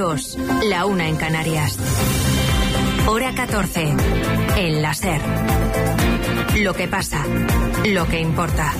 2, la 1 en Canarias. Hora 14, en la SER. Lo que pasa, lo que importa.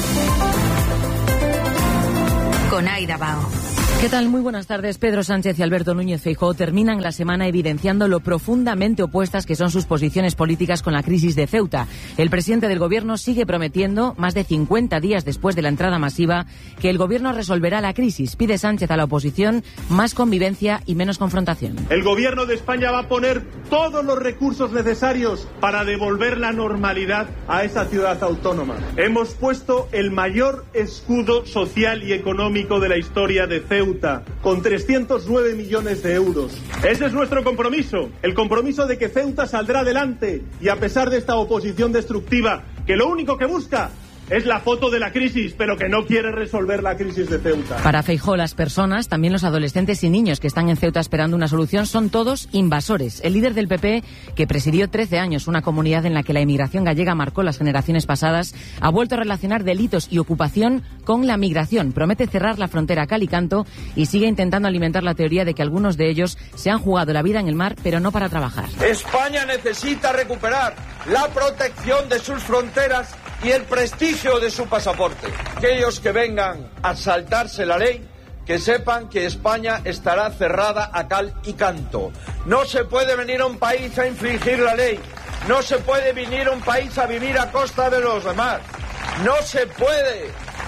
Con Aida Bao. ¿Qué tal? Muy buenas tardes. Pedro Sánchez y Alberto Núñez Feijóo terminan la semana evidenciando lo profundamente opuestas que son sus posiciones políticas con la crisis de Ceuta. El presidente del Gobierno sigue prometiendo, más de 50 días después de la entrada masiva, que el Gobierno resolverá la crisis. Pide Sánchez a la oposición más convivencia y menos confrontación. El Gobierno de España va a poner todos los recursos necesarios para devolver la normalidad a esa ciudad autónoma. Hemos puesto el mayor escudo social y económico de la historia de Ceuta, con 309 millones de euros. Ese es nuestro compromiso, el compromiso de que Ceuta saldrá adelante y a pesar de esta oposición destructiva, que lo único que busca es la foto de la crisis, pero que no quiere resolver la crisis de Ceuta. Para Feijóo, las personas, también los adolescentes y niños que están en Ceuta esperando una solución, son todos invasores. El líder del PP, que presidió 13 años una comunidad en la que la emigración gallega marcó las generaciones pasadas, ha vuelto a relacionar delitos y ocupación con la migración. Promete cerrar la frontera a cal y canto y sigue intentando alimentar la teoría de que algunos de ellos se han jugado la vida en el mar, pero no para trabajar. España necesita recuperar la protección de sus fronteras y el prestigio de su pasaporte. Aquellos que vengan a saltarse la ley, que sepan que España estará cerrada a cal y canto. No se puede venir a un país a infringir la ley. No se puede venir a un país a vivir a costa de los demás. No se puede.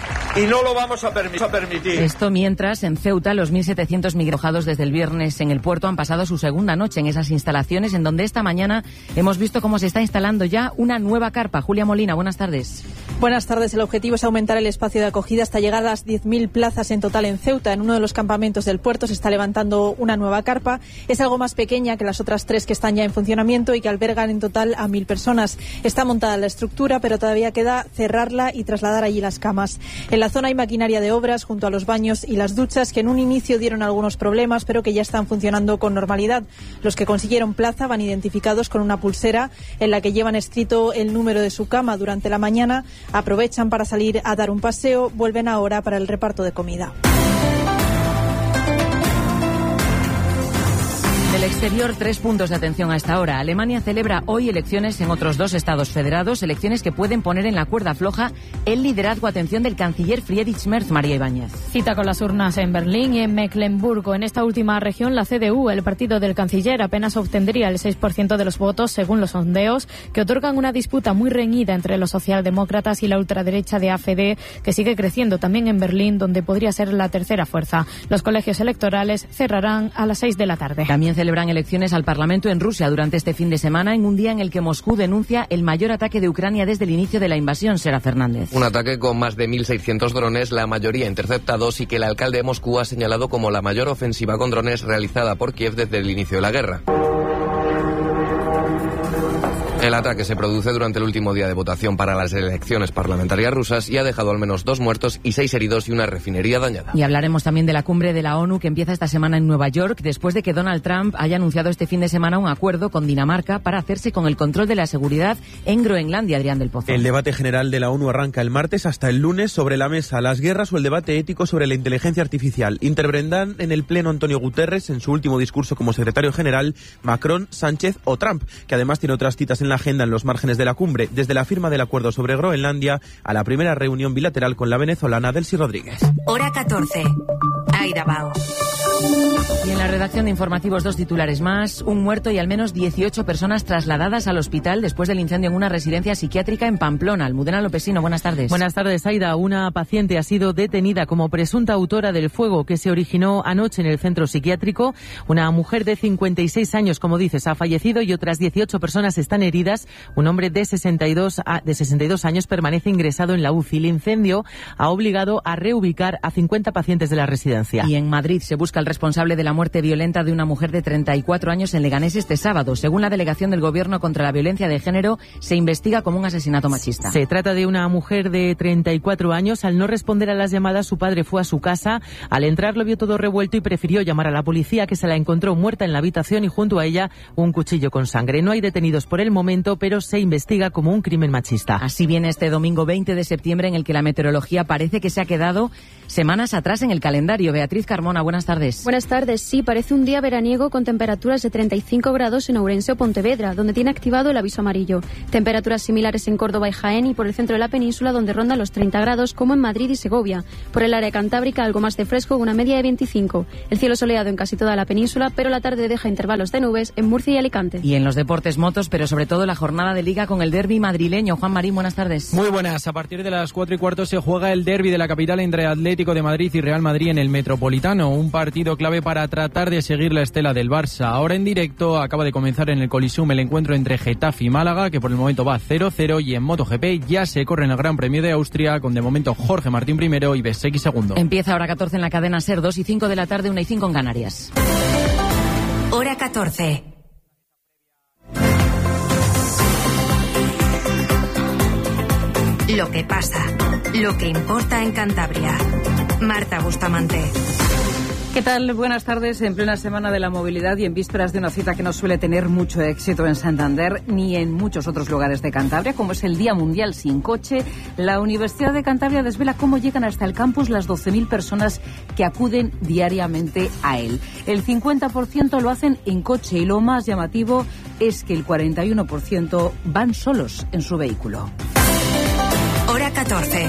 Y no lo vamos a permitir. Esto mientras, en Ceuta, los 1.700 migrantes desde el viernes en el puerto han pasado su segunda noche en esas instalaciones, en donde esta mañana hemos visto cómo se está instalando ya una nueva carpa. Julia Molina, buenas tardes. Buenas tardes. El objetivo es aumentar el espacio de acogida hasta llegar a las 10.000 plazas en total en Ceuta. En uno de los campamentos del puerto se está levantando una nueva carpa. Es algo más pequeña que las otras 3 que están ya en funcionamiento y que albergan en total a 1.000 personas. Está montada la estructura, pero todavía queda cerrarla y trasladar allí las camas. En la zona hay maquinaria de obras junto a los baños y las duchas que en un inicio dieron algunos problemas, pero que ya están funcionando con normalidad. Los que consiguieron plaza van identificados con una pulsera en la que llevan escrito el número de su cama durante la mañana, aprovechan para salir a dar un paseo, vuelven ahora para el reparto de comida. Del exterior, 3 puntos de atención a esta hora. Alemania celebra hoy elecciones en otros 2 estados federados, elecciones que pueden poner en la cuerda floja el liderazgo, atención, del canciller Friedrich Merz. María Ibáñez. Cita con las urnas en Berlín y en Mecklemburgo. En esta última región, la CDU, el partido del canciller, apenas obtendría el 6% de los votos, según los sondeos, que otorgan una disputa muy reñida entre los socialdemócratas y la ultraderecha de AfD, que sigue creciendo también en Berlín, donde podría ser la tercera fuerza. Los colegios electorales cerrarán a las 6 de la tarde. También celebran elecciones al Parlamento en Rusia durante este fin de semana, en un día en el que Moscú denuncia el mayor ataque de Ucrania desde el inicio de la invasión. Sera Fernández. Un ataque con más de 1.600 drones, la mayoría interceptados, y que el alcalde de Moscú ha señalado como la mayor ofensiva con drones realizada por Kiev desde el inicio de la guerra. El ataque se produce durante el último día de votación para las elecciones parlamentarias rusas y ha dejado al menos 2 muertos y 6 heridos y una refinería dañada. Y hablaremos también de la cumbre de la ONU que empieza esta semana en Nueva York, después de que Donald Trump haya anunciado este fin de semana un acuerdo con Dinamarca para hacerse con el control de la seguridad en Groenlandia. Adrián del Pozo. El debate general de la ONU arranca el martes hasta el lunes. Sobre la mesa, las guerras o el debate ético sobre la inteligencia artificial. Intervendrán en el pleno Antonio Guterres en su último discurso como secretario general, Macron, Sánchez o Trump, que además tiene otras citas en la agenda en los márgenes de la cumbre, desde la firma del acuerdo sobre Groenlandia a la primera reunión bilateral con la venezolana Delcy Rodríguez. Hora 14. Aida Bao. Y en la redacción de informativos, 2 titulares más. Un muerto y al menos 18 personas trasladadas al hospital después del incendio en una residencia psiquiátrica en Pamplona. Almudena Lopesino, buenas tardes. Buenas tardes, Aida. Una paciente ha sido detenida como presunta autora del fuego que se originó anoche en el centro psiquiátrico. Una mujer de 56 años, como dices, ha fallecido y otras 18 personas están heridas. Un hombre de 62 años permanece ingresado en la UCI. El incendio ha obligado a reubicar a 50 pacientes de la residencia. Y en Madrid se busca al responsable de la muerte violenta de una mujer de 34 años en Leganés este sábado. Según la delegación del Gobierno contra la violencia de género, se investiga como un asesinato machista. Se trata de una mujer de 34 años. Al no responder a las llamadas, su padre fue a su casa. Al entrar lo vio todo revuelto y prefirió llamar a la policía, que se la encontró muerta en la habitación y junto a ella un cuchillo con sangre. No hay detenidos por el momento, pero se investiga como un crimen machista. Así viene este domingo 20 de septiembre, en el que la meteorología parece que se ha quedado semanas atrás en el calendario. Beatriz Carmona, buenas tardes. Buenas tardes. Sí, parece un día veraniego con temperaturas de 35 grados en Ourense o Pontevedra, donde tiene activado el aviso amarillo. Temperaturas similares en Córdoba y Jaén y por el centro de la península, donde rondan los 30 grados, como en Madrid y Segovia. Por el área cantábrica, algo más de fresco, una media de 25. El cielo soleado en casi toda la península, pero la tarde deja intervalos de nubes en Murcia y Alicante. Y en los deportes, motos, pero sobre todo la jornada de Liga con el derbi madrileño. Juan Marín, buenas tardes. Muy buenas. A partir de las 4:15 se juega el derbi de la capital entre Atlético de Madrid y Real Madrid en el Metropolitano. Un partido clave para tratar de seguir la estela del Barça. Ahora en directo acaba de comenzar en el Coliseum el encuentro entre Getafe y Málaga, que por el momento va 0-0, y en MotoGP ya se corre en el Gran Premio de Austria con de momento Jorge Martín primero y Bezzecchi segundo. Empieza hora 14 en la cadena SER, 2:05 de la tarde, 1:05 en Canarias. Hora 14. Lo que pasa, lo que importa en Cantabria. Marta Bustamante. ¿Qué tal? Buenas tardes. En plena semana de la movilidad y en vísperas de una cita que no suele tener mucho éxito en Santander ni en muchos otros lugares de Cantabria, como es el Día Mundial Sin Coche, la Universidad de Cantabria desvela cómo llegan hasta el campus las 12.000 personas que acuden diariamente a él. El 50% lo hacen en coche y lo más llamativo es que el 41% van solos en su vehículo. Hora 14.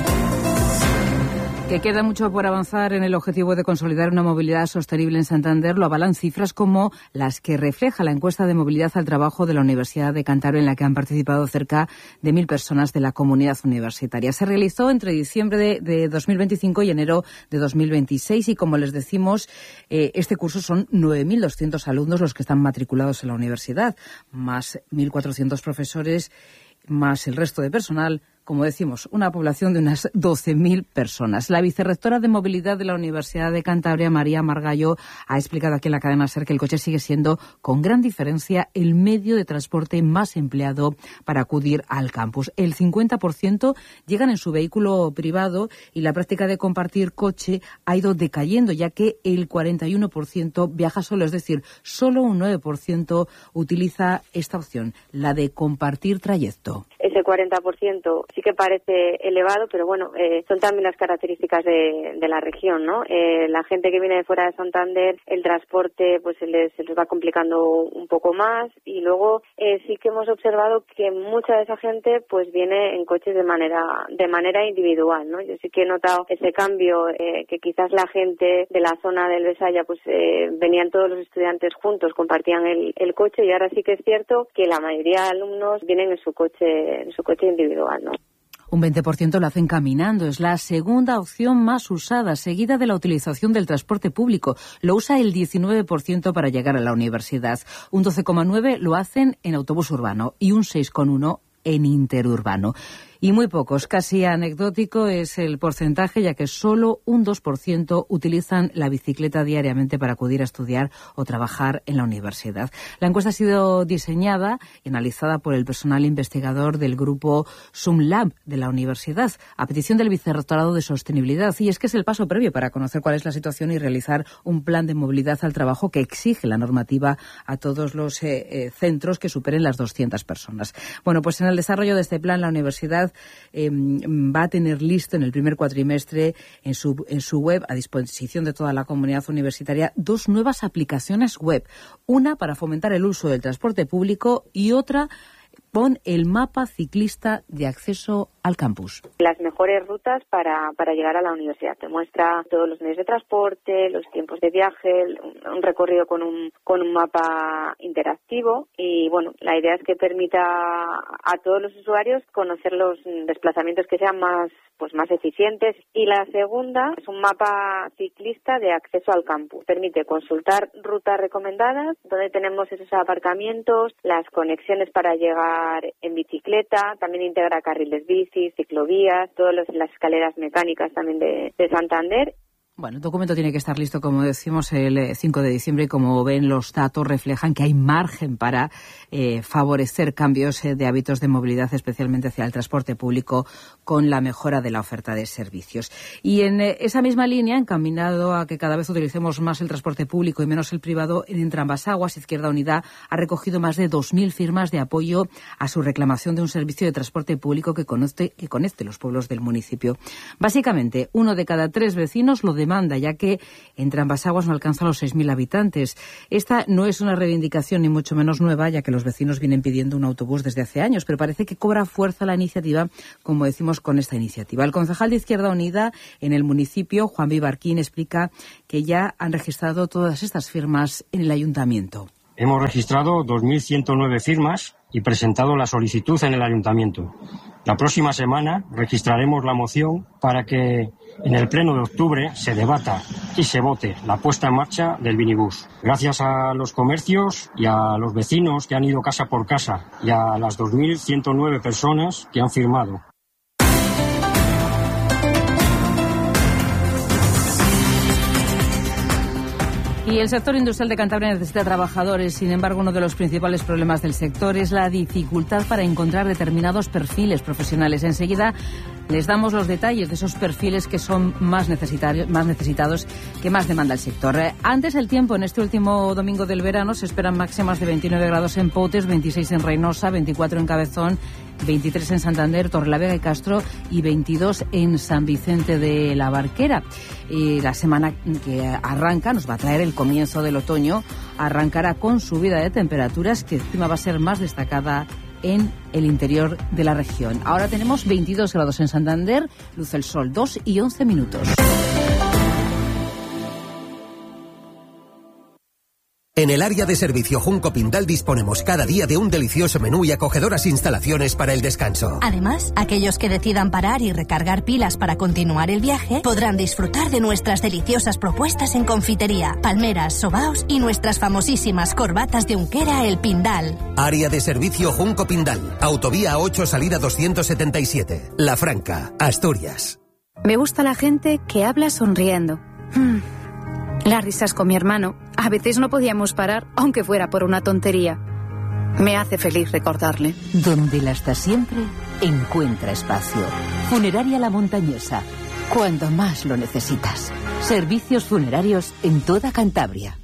Que queda mucho por avanzar en el objetivo de consolidar una movilidad sostenible en Santander lo avalan cifras como las que refleja la encuesta de movilidad al trabajo de la Universidad de Cantabria, en la que han participado cerca de 1.000 personas de la comunidad universitaria. Se realizó entre diciembre de 2025 y enero de 2026 y, como les decimos, este curso son 9.200 alumnos los que están matriculados en la universidad, más 1.400 profesores, más el resto de personal. Como decimos, una población de unas 12.000 personas. La vicerrectora de Movilidad de la Universidad de Cantabria, María Margallo, ha explicado aquí en la cadena SER que el coche sigue siendo, con gran diferencia, el medio de transporte más empleado para acudir al campus. El 50% llegan en su vehículo privado y la práctica de compartir coche ha ido decayendo, ya que el 41% viaja solo, es decir, solo un 9% utiliza esta opción, la de compartir trayecto. Ese 40% sí que parece elevado, pero bueno, son también las características de la región, ¿no? La gente que viene de fuera de Santander, el transporte pues se les va complicando un poco más, y luego sí que hemos observado que mucha de esa gente pues viene en coches de manera individual, ¿no? Yo sí que he notado ese cambio, que quizás la gente de la zona del Besaya pues venían todos los estudiantes juntos, compartían el coche, y ahora sí que es cierto que la mayoría de alumnos vienen en su coche individual, ¿no? Un 20% lo hacen caminando. Es la segunda opción más usada, seguida de la utilización del transporte público. Lo usa el 19% para llegar a la universidad. Un 12,9% lo hacen en autobús urbano y un 6,1% en interurbano. Y muy pocos, casi anecdótico es el porcentaje, ya que solo un 2% utilizan la bicicleta diariamente para acudir a estudiar o trabajar en la universidad. La encuesta ha sido diseñada y analizada por el personal investigador del grupo SumLab de la universidad, a petición del Vicerrectorado de Sostenibilidad. Y es que es el paso previo para conocer cuál es la situación y realizar un plan de movilidad al trabajo que exige la normativa a todos los centros que superen las 200 personas. Bueno, pues en el desarrollo de este plan, la universidad va a tener listo en el primer cuatrimestre en su web, a disposición de toda la comunidad universitaria, 2 nuevas aplicaciones web. Una para fomentar el uso del transporte público y otra con el mapa ciclista de acceso al campus. Las mejores rutas para llegar a la universidad. Te muestra todos los medios de transporte, los tiempos de viaje, un recorrido con un mapa interactivo, y bueno, la idea es que permita a todos los usuarios conocer los desplazamientos que sean más eficientes. Y la segunda es un mapa ciclista de acceso al campus. Permite consultar rutas recomendadas, donde tenemos esos aparcamientos, las conexiones para llegar en bicicleta, también integra carriles bici, ciclovías, todas las escaleras mecánicas también de Santander. Bueno, el documento tiene que estar listo, como decimos, el 5 de diciembre, y como ven, los datos reflejan que hay margen para favorecer cambios de hábitos de movilidad, especialmente hacia el transporte público, con la mejora de la oferta de servicios. Y en esa misma línea, encaminado a que cada vez utilicemos más el transporte público y menos el privado, en Entrambas-Aguas, Izquierda Unida ha recogido más de 2.000 firmas de apoyo a su reclamación de un servicio de transporte público que conecte los pueblos del municipio. Básicamente, 1 de cada 3 vecinos lo demanda, ya que entre ambas aguas no alcanzan los 6.000 habitantes. Esta no es una reivindicación ni mucho menos nueva, ya que los vecinos vienen pidiendo un autobús desde hace años, pero parece que cobra fuerza la iniciativa, como decimos, con esta iniciativa. El concejal de Izquierda Unida en el municipio, Juan Vivarquín, explica que ya han registrado todas estas firmas en el ayuntamiento. Hemos registrado 2.109 firmas y presentado la solicitud en el ayuntamiento. La próxima semana registraremos la moción para que en el pleno de octubre se debata y se vote la puesta en marcha del minibús. Gracias a los comercios y a los vecinos que han ido casa por casa y a las 2.109 personas que han firmado. Y el sector industrial de Cantabria necesita trabajadores. Sin embargo, uno de los principales problemas del sector es la dificultad para encontrar determinados perfiles profesionales. Enseguida les damos los detalles de esos perfiles que son más necesitados, que más demanda el sector. Antes el tiempo, en este último domingo del verano, se esperan máximas de 29 grados en Potes, 26 en Reynosa, 24 en Cabezón, 23 en Santander, Torrelavega y Castro y 22 en San Vicente de la Barquera. La semana que arranca nos va a traer el comienzo del otoño. Arrancará con subida de temperaturas que encima va a ser más destacada en el interior de la región. Ahora tenemos 22 grados en Santander, luce el sol, 2 y 11 minutos. En el área de servicio Junco Pindal disponemos cada día de un delicioso menú y acogedoras instalaciones para el descanso. Además, aquellos que decidan parar y recargar pilas para continuar el viaje podrán disfrutar de nuestras deliciosas propuestas en confitería, palmeras, sobaos y nuestras famosísimas corbatas de Unquera El Pindal. Área de servicio Junco Pindal, autovía 8 salida 277, La Franca, Asturias. Me gusta la gente que habla sonriendo. Las risas con mi hermano. A veces no podíamos parar, aunque fuera por una tontería. Me hace feliz recordarle. Donde la está siempre, encuentra espacio. Funeraria La Montañesa. Cuando más lo necesitas. Servicios funerarios en toda Cantabria.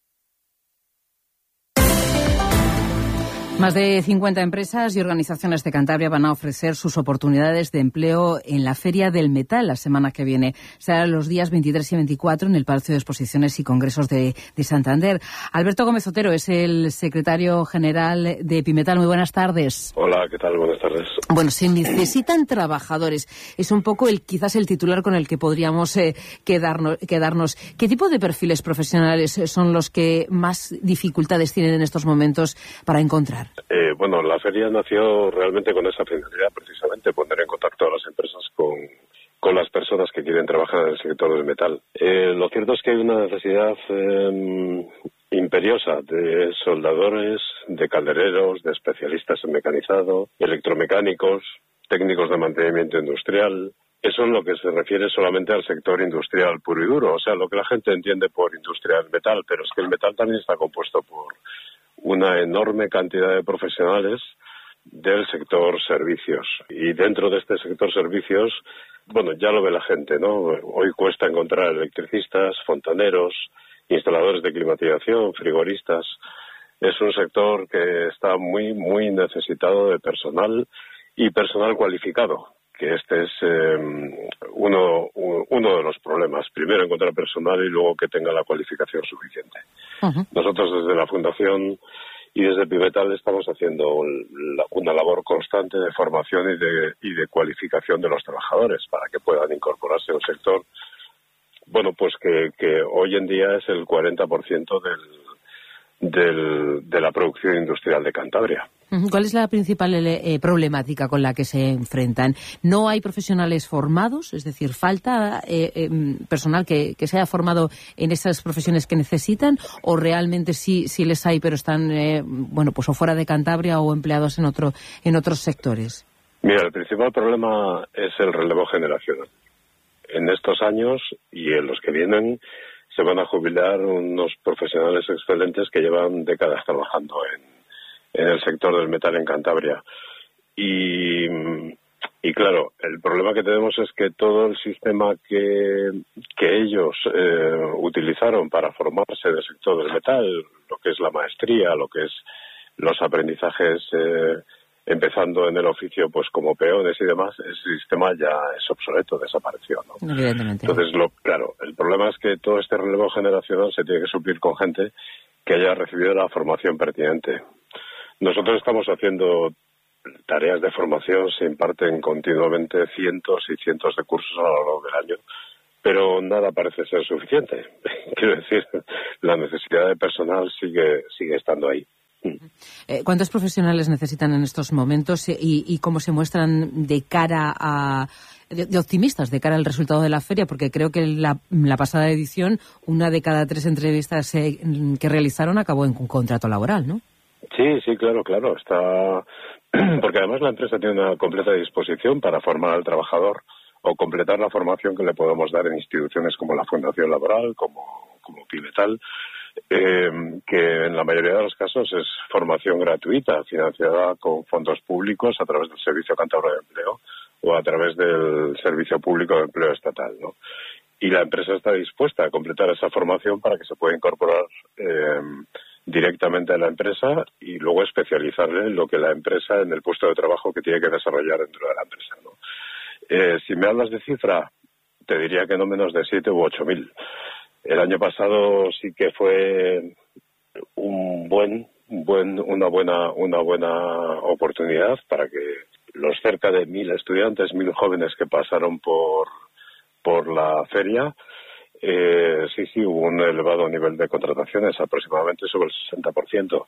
Más de 50 empresas y organizaciones de Cantabria van a ofrecer sus oportunidades de empleo en la Feria del Metal la semana que viene. Será los días 23 y 24 en el Palacio de Exposiciones y Congresos de Santander. Alberto Gómez Otero es el secretario general de Epimetal. Muy buenas tardes. Hola, ¿qué tal? Buenas tardes. Bueno, se necesitan trabajadores. Es un poco quizás el titular con el que podríamos quedarnos. ¿Qué tipo de perfiles profesionales son los que más dificultades tienen en estos momentos para encontrar? Bueno, la feria nació realmente con esa finalidad, precisamente, poner en contacto a las empresas con las personas que quieren trabajar en el sector del metal. Lo cierto es que hay una necesidad imperiosa de soldadores, de caldereros, de especialistas en mecanizado, electromecánicos, técnicos de mantenimiento industrial. Eso en lo que se refiere solamente al sector industrial puro y duro, o sea, lo que la gente entiende por industria del metal, pero es que el metal también está compuesto por una enorme cantidad de profesionales del sector servicios. Y dentro de este sector servicios, bueno, ya lo ve la gente, ¿no? Hoy cuesta encontrar electricistas, fontaneros, instaladores de climatización, frigoristas. Es un sector que está muy, muy necesitado de personal y personal cualificado, que este es uno de los problemas. Primero encontrar personal y luego que tenga la cualificación suficiente. Uh-huh. Nosotros desde la Fundación y desde Epimetal estamos haciendo una labor constante de formación y de cualificación de los trabajadores para que puedan incorporarse a un sector, bueno, pues que hoy en día es el 40% de la producción industrial de Cantabria. ¿Cuál es la principal problemática con la que se enfrentan? ¿No hay profesionales formados? Es decir, ¿falta personal que se haya formado en esas profesiones que necesitan? ¿O realmente sí les hay, pero están pues o fuera de Cantabria o empleados en otros sectores? Mira, el principal problema es el relevo generacional. En estos años y en los que vienen se van a jubilar unos profesionales excelentes que llevan décadas trabajando en el sector del metal en Cantabria. Y claro, el problema que tenemos es que todo el sistema que ellos utilizaron para formarse del sector del metal, lo que es la maestría, lo que es los aprendizajes empezando en el oficio pues como peones y demás, ese sistema ya es obsoleto, desapareció, ¿no? Evidentemente. Entonces, claro, el problema es que todo este relevo generacional se tiene que suplir con gente que haya recibido la formación pertinente. Nosotros estamos haciendo tareas de formación, se imparten continuamente cientos y cientos de cursos a lo largo del año, pero nada parece ser suficiente. Quiero decir, la necesidad de personal sigue estando ahí. ¿Cuántos profesionales necesitan en estos momentos y cómo se muestran de cara a de optimistas de cara al resultado de la feria? Porque creo que la pasada edición 1 de cada 3 entrevistas que realizaron acabó en un contrato laboral, ¿no? Sí, claro, está, porque además la empresa tiene una completa disposición para formar al trabajador o completar la formación que le podemos dar en instituciones como la Fundación Laboral, como Pimetal, que en la mayoría de los casos es formación gratuita, financiada con fondos públicos a través del Servicio Cántabro de Empleo o a través del Servicio Público de Empleo Estatal, ¿no? Y la empresa está dispuesta a completar esa formación para que se pueda incorporar directamente a la empresa y luego especializarle en lo que la empresa, en el puesto de trabajo que tiene que desarrollar dentro de la empresa, ¿no? Si me hablas de cifra, te diría que no menos de 7 u 8.000. El año pasado sí que fue una buena oportunidad para que los cerca de 1.000 estudiantes, 1.000 jóvenes que pasaron por la feria, sí hubo un elevado nivel de contrataciones, aproximadamente sobre el 60%.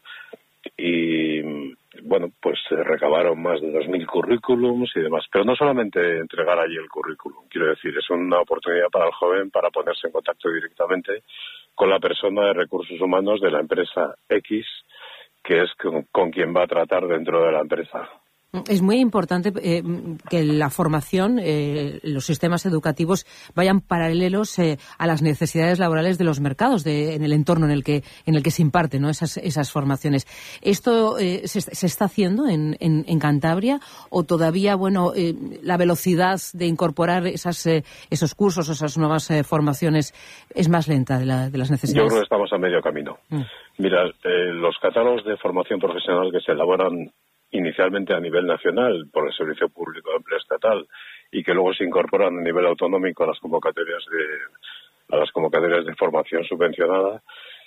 Y bueno, pues se recabaron más de 2.000 currículums y demás. Pero no solamente entregar allí el currículum, quiero decir, es una oportunidad para el joven para ponerse en contacto directamente con la persona de recursos humanos de la empresa X, que es con quien va a tratar dentro de la empresa. Es muy importante que la formación, los sistemas educativos vayan paralelos a las necesidades laborales de los mercados, en el entorno en el que se imparten, ¿no? esas formaciones. ¿Esto se está haciendo en Cantabria o todavía, la velocidad de incorporar esos cursos, esas nuevas formaciones es más lenta de las necesidades? Yo creo que estamos a medio camino. Mira, los catálogos de formación profesional que se elaboran inicialmente a nivel nacional por el Servicio Público de Empleo Estatal y que luego se incorporan a nivel autonómico a las convocatorias de formación subvencionada,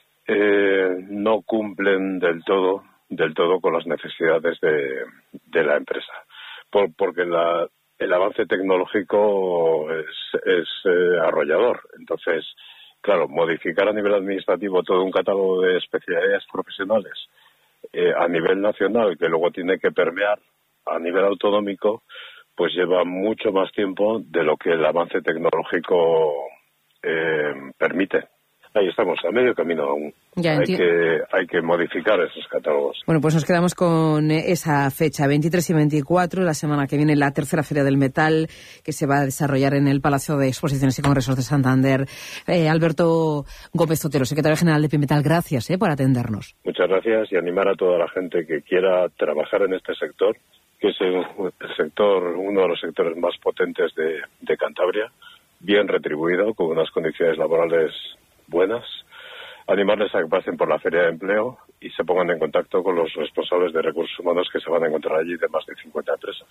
no cumplen del todo con las necesidades de la empresa, porque el avance tecnológico es arrollador. Entonces, claro, modificar a nivel administrativo todo un catálogo de especialidades profesionales a nivel nacional, que luego tiene que permear a nivel autonómico, pues lleva mucho más tiempo de lo que el avance tecnológico permite. Ahí estamos, a medio camino aún. Hay que modificar esos catálogos. Bueno, pues nos quedamos con esa fecha, 23 y 24, la semana que viene, la tercera Feria del Metal, que se va a desarrollar en el Palacio de Exposiciones y Congresos de Santander. Alberto Gómez Otero, secretario general de Pimetal, gracias por atendernos. Muchas gracias y animar a toda la gente que quiera trabajar en este sector, que es uno de los sectores más potentes de Cantabria, bien retribuido, con unas condiciones laborales buenas, animarles a que pasen por la Feria de Empleo y se pongan en contacto con los responsables de recursos humanos que se van a encontrar allí de más de 50 empresas.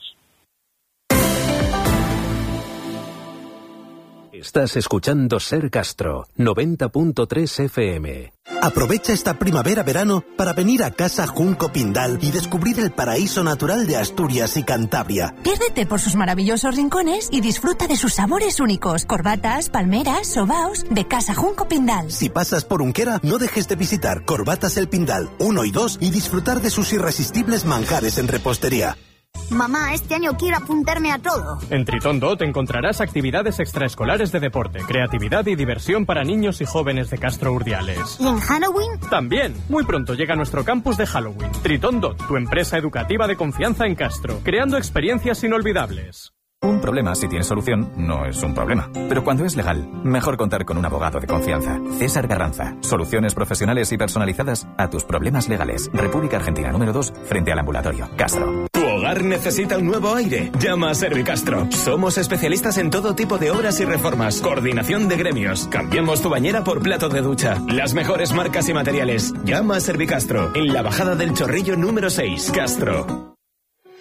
Estás escuchando Ser Castro, 90.3 FM. Aprovecha esta primavera-verano para venir a Casa Junco Pindal y descubrir el paraíso natural de Asturias y Cantabria. Piérdete por sus maravillosos rincones y disfruta de sus sabores únicos. Corbatas, palmeras, sobaos de Casa Junco Pindal. Si pasas por Unquera, no dejes de visitar Corbatas El Pindal 1 y 2 y disfrutar de sus irresistibles manjares en repostería. Mamá, este año quiero apuntarme a todo. En Tritón Dot encontrarás actividades extraescolares de deporte, creatividad y diversión para niños y jóvenes de Castro Urdiales. ¿Y en Halloween? También. Muy pronto llega nuestro campus de Halloween. Tritón Dot, tu empresa educativa de confianza en Castro, creando experiencias inolvidables. Un problema, si tiene solución, no es un problema. Pero cuando es legal, mejor contar con un abogado de confianza. César Garranza. Soluciones profesionales y personalizadas a tus problemas legales. República Argentina, número 2, frente al ambulatorio. Castro. ¿Tu hogar necesita un nuevo aire? Llama a Servicastro. Somos especialistas en todo tipo de obras y reformas. Coordinación de gremios. Cambiamos tu bañera por plato de ducha. Las mejores marcas y materiales. Llama a Servicastro. En la bajada del Chorrillo, número 6. Castro.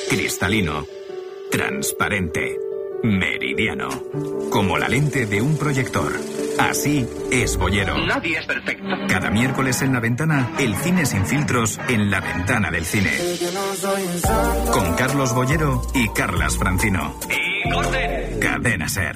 cristalino, transparente, meridiano, como la lente de un proyector. Así es Boyero. Nadie es perfecto. Cada miércoles en La Ventana, el cine sin filtros en la ventana del cine. Con Carlos Boyero y Carlas Francino. ¡Y corten! Cadena SER.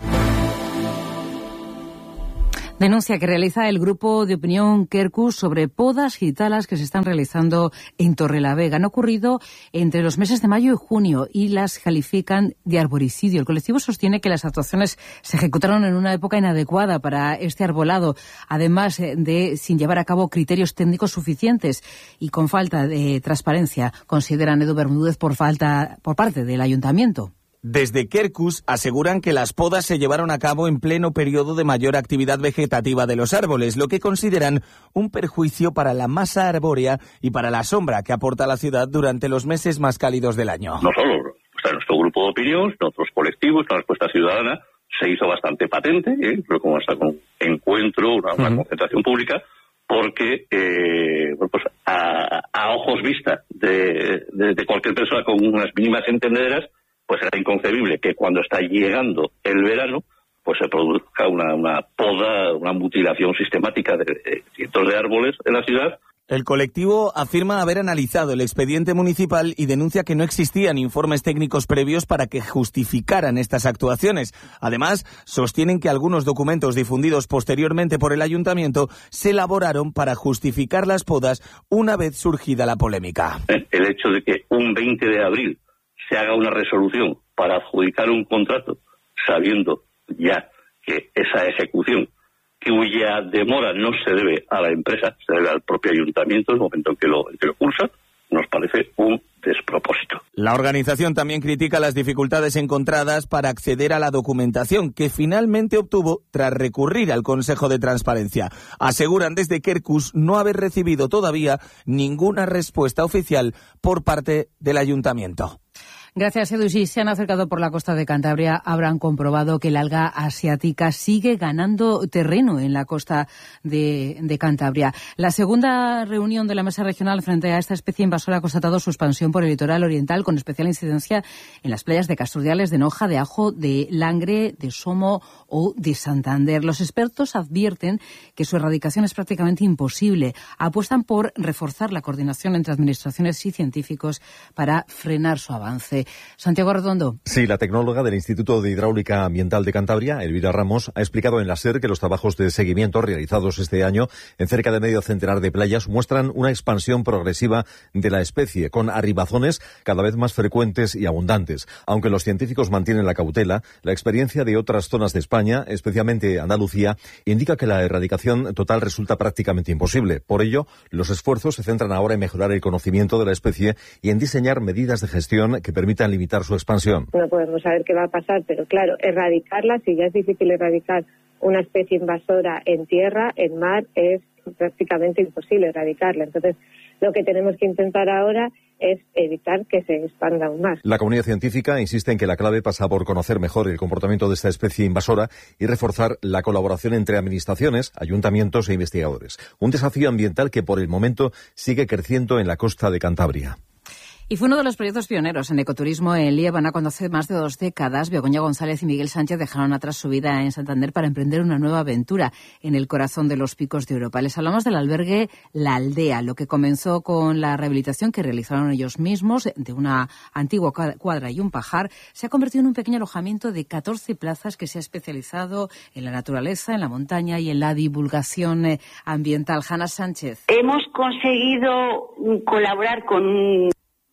Denuncia que realiza el grupo de opinión Quercus sobre podas y talas que se están realizando en Torrelavega. Han ocurrido entre los meses de mayo y junio y las califican de arboricidio. El colectivo sostiene que las actuaciones se ejecutaron en una época inadecuada para este arbolado, además de sin llevar a cabo criterios técnicos suficientes y con falta de transparencia, consideran Edu Bermúdez, por parte del ayuntamiento. Desde Quercus aseguran que las podas se llevaron a cabo en pleno periodo de mayor actividad vegetativa de los árboles, lo que consideran un perjuicio para la masa arbórea y para la sombra que aporta la ciudad durante los meses más cálidos del año. No solo nuestro grupo de opinión, otros colectivos, la respuesta ciudadana se hizo bastante patente, pero como hasta con encuentro, una concentración pública, porque a ojos vista de cualquier persona con unas mínimas entendederas, pues era inconcebible que cuando está llegando el verano, pues se produzca una poda, una mutilación sistemática de cientos de árboles en la ciudad. El colectivo afirma haber analizado el expediente municipal y denuncia que no existían informes técnicos previos para que justificaran estas actuaciones. Además, sostienen que algunos documentos difundidos posteriormente por el ayuntamiento se elaboraron para justificar las podas una vez surgida la polémica. El hecho de que un 20 de abril se haga una resolución para adjudicar un contrato, sabiendo ya que esa ejecución, cuya demora no se debe a la empresa, se debe al propio ayuntamiento en el momento en que lo cursa, nos parece un despropósito. La organización también critica las dificultades encontradas para acceder a la documentación que finalmente obtuvo tras recurrir al Consejo de Transparencia. Aseguran desde Quercus no haber recibido todavía ninguna respuesta oficial por parte del ayuntamiento. Gracias, Edu. Si se han acercado por la costa de Cantabria, habrán comprobado que el alga asiática sigue ganando terreno en la costa de Cantabria. La segunda reunión de la Mesa Regional frente a esta especie invasora ha constatado su expansión por el litoral oriental, con especial incidencia en las playas de Casturdiales, de Noja, de Ajo, de Langre, de Somo o de Santander. Los expertos advierten que su erradicación es prácticamente imposible. Apuestan por reforzar la coordinación entre administraciones y científicos para frenar su avance. Santiago Redondo. Sí, la tecnóloga del Instituto de Hidráulica Ambiental de Cantabria, Elvira Ramos, ha explicado en la SER que los trabajos de seguimiento realizados este año en cerca de medio centenar de playas muestran una expansión progresiva de la especie, con arribazones cada vez más frecuentes y abundantes. Aunque los científicos mantienen la cautela, la experiencia de otras zonas de España, especialmente Andalucía, indica que la erradicación total resulta prácticamente imposible. Por ello, los esfuerzos se centran ahora en mejorar el conocimiento de la especie y en diseñar medidas de gestión que permitan limitar su expansión. No podemos saber qué va a pasar, pero claro, erradicarla, si ya es difícil erradicar una especie invasora en tierra, en mar, es prácticamente imposible erradicarla. Entonces, lo que tenemos que intentar ahora es evitar que se expanda aún más. La comunidad científica insiste en que la clave pasa por conocer mejor el comportamiento de esta especie invasora y reforzar la colaboración entre administraciones, ayuntamientos e investigadores. Un desafío ambiental que por el momento sigue creciendo en la costa de Cantabria. Y fue uno de los proyectos pioneros en ecoturismo en Liébana cuando hace más de 2 décadas Begoña González y Miguel Sánchez dejaron atrás su vida en Santander para emprender una nueva aventura en el corazón de los picos de Europa. Les hablamos del albergue La Aldea, lo que comenzó con la rehabilitación que realizaron ellos mismos de una antigua cuadra y un pajar, se ha convertido en un pequeño alojamiento de 14 plazas que se ha especializado en la naturaleza, en la montaña y en la divulgación ambiental. Hanna Sánchez. Hemos conseguido colaborar con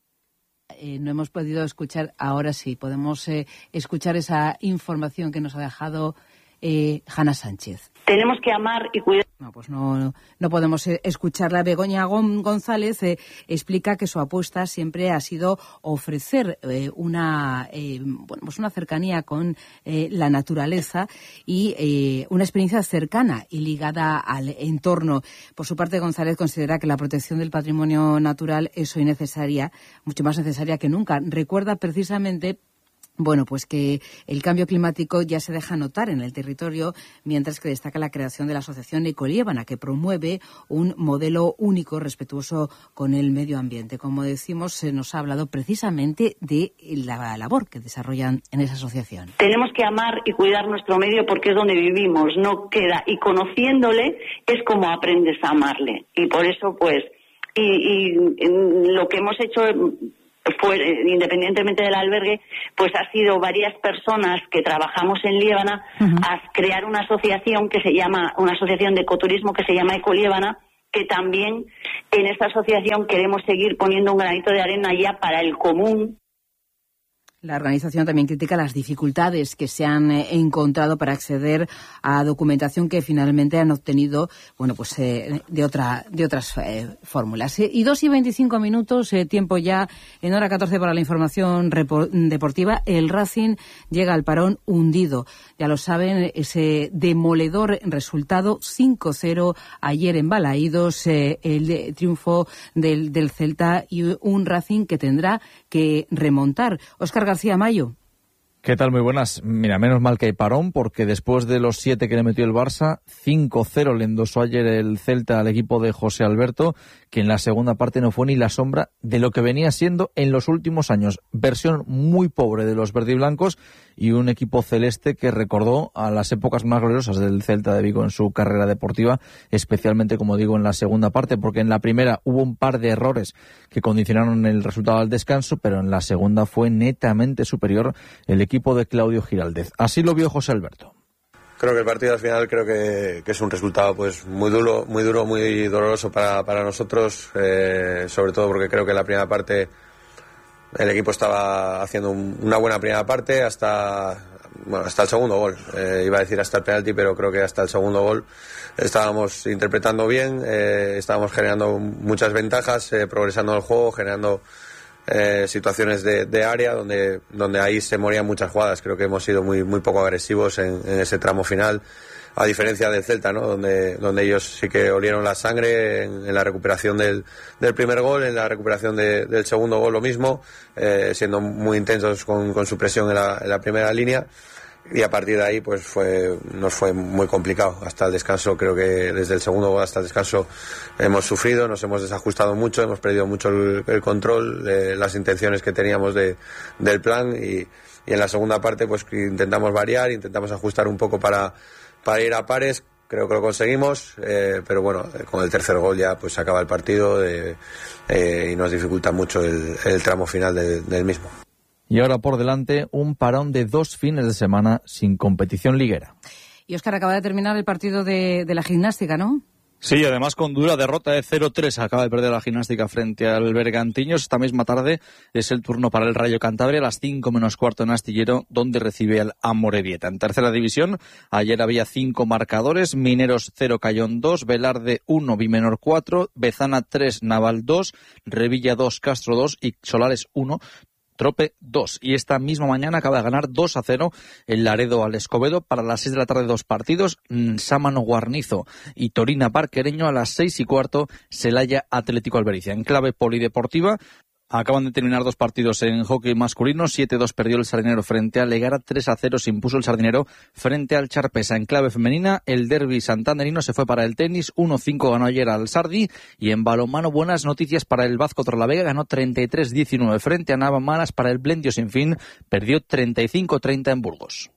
no hemos podido escuchar, ahora sí, podemos escuchar esa información que nos ha dejado Hanna Sánchez. Tenemos que amar y cuidar. No, pues no podemos escucharla. Begoña González explica que su apuesta siempre ha sido ofrecer una cercanía con la naturaleza y una experiencia cercana y ligada al entorno. Por su parte, González considera que la protección del patrimonio natural es hoy necesaria, mucho más necesaria que nunca. Recuerda precisamente Bueno, pues que el cambio climático ya se deja notar en el territorio, mientras que destaca la creación de la asociación Ecoliébana, que promueve un modelo único respetuoso con el medio ambiente. Como decimos, se nos ha hablado precisamente de la labor que desarrollan en esa asociación. Tenemos que amar y cuidar nuestro medio porque es donde vivimos, no queda. Y conociéndole es como aprendes a amarle. Y por eso, pues, y lo que hemos hecho fue, independientemente del albergue, pues ha sido varias personas que trabajamos en Liébana a crear una asociación que se llama, una asociación de ecoturismo que se llama Ecoliébana, que también en esta asociación queremos seguir poniendo un granito de arena ya para el común. La organización también critica las dificultades que se han encontrado para acceder a documentación que finalmente han obtenido, bueno, pues de otras fórmulas. Y 2:25, tiempo ya en hora 14 para la información deportiva. El Racing llega al parón hundido. Ya lo saben, ese demoledor resultado 5-0 ayer en Balaídos, el triunfo del Celta y un Racing que tendrá que remontar. Óscar García Mayo. ¿Qué tal? Muy buenas. Mira, menos mal que hay parón, porque después de los 7 que le metió el Barça, 5-0 le endosó ayer el Celta al equipo de José Alberto, que en la segunda parte no fue ni la sombra de lo que venía siendo en los últimos años. Versión muy pobre de los verdiblancos y un equipo celeste que recordó a las épocas más gloriosas del Celta de Vigo en su carrera deportiva, especialmente, como digo, en la segunda parte, porque en la primera hubo un par de errores que condicionaron el resultado al descanso, pero en la segunda fue netamente superior el equipo de Claudio Giraldez. Así lo vio José Alberto. Creo que el partido al final que es un resultado pues muy duro, muy doloroso para nosotros, sobre todo porque creo que la primera parte el equipo estaba haciendo una buena primera parte hasta el segundo gol. Iba a decir hasta el penalti, pero creo que hasta el segundo gol estábamos interpretando bien, estábamos generando muchas ventajas, progresando en el juego, generando situaciones de área donde ahí se morían muchas jugadas. Creo que hemos sido muy poco agresivos en ese tramo final, a diferencia del Celta, ¿no? Donde ellos sí que olieron la sangre en la recuperación del primer gol, en la recuperación del segundo gol lo mismo, siendo muy intensos con su presión en la primera línea. Y a partir de ahí pues nos fue muy complicado. Hasta el descanso, creo que desde el segundo gol hasta el descanso hemos sufrido, nos hemos desajustado mucho, hemos perdido mucho el control, las intenciones que teníamos del plan, y en la segunda parte pues intentamos variar, intentamos ajustar un poco para ir a pares. Creo que lo conseguimos, pero bueno, con el tercer gol ya pues se acaba el partido y nos dificulta mucho el tramo final del mismo. Y ahora por delante un parón de 2 fines de semana sin competición liguera. Y Óscar, acaba de terminar el partido de la gimnástica, ¿no? Sí, además con dura derrota de 0-3. Acaba de perder la gimnástica frente al Bergantiños. Esta misma tarde es el turno para el Rayo Cantabria a las 5 menos cuarto en Astillero, donde recibe al Amorebieta. En tercera división, ayer había 5 marcadores: Mineros 0, Cayón 2, Velarde 1, Bimenor 4, Bezana 3, Naval 2, Revilla 2, Castro 2 y Solares 1, Trope 2. Y esta misma mañana acaba de ganar 2-0 el Laredo al Escobedo. Para las 6 de la tarde 2 partidos, Sámano Guarnizo y Torina Parquereño. A las 6 y cuarto, Celaya Atlético Albericia. En clave polideportiva, acaban de terminar 2 partidos en hockey masculino. 7-2 perdió el Sardinero frente al Legara, 3-0 se impuso el Sardinero frente al Charpesa. En clave femenina, el derbi santanderino se fue para el tenis, 1-5 ganó ayer al Sardi. Y en balonmano, buenas noticias para el Vaz Torrelavega, ganó 33-19 frente a Navamalas. Para el Blendio Sinfín, perdió 35-30 en Burgos.